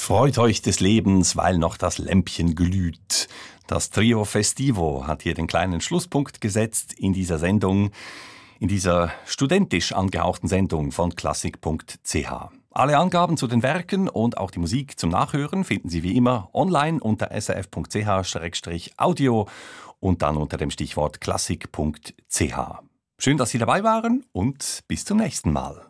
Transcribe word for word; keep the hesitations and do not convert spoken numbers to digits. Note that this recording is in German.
Freut euch des Lebens, weil noch das Lämpchen glüht. Das Trio Festivo hat hier den kleinen Schlusspunkt gesetzt in dieser Sendung, in dieser studentisch angehauchten Sendung von klassik punkt c h. Alle Angaben zu den Werken und auch die Musik zum Nachhören finden Sie wie immer online unter s r f punkt c h slash audio und dann unter dem Stichwort klassik punkt c h. Schön, dass Sie dabei waren und bis zum nächsten Mal.